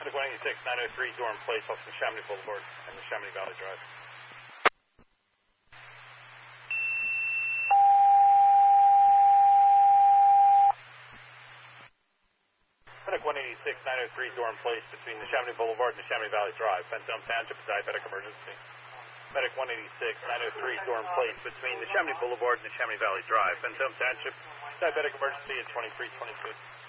Medic 186, 903, Durham Place, off the Chamonix Boulevard and the Chamonix Valley Drive. Medic 186, 903, Durham Place, between the Chamonix Boulevard and the Chamonix Valley Drive. Benton Township, diabetic emergency. Medic 186, 903, Durham Place, between the Chamonix Boulevard and the Chamonix Valley Drive. Benton Township, diabetic emergency at 2322.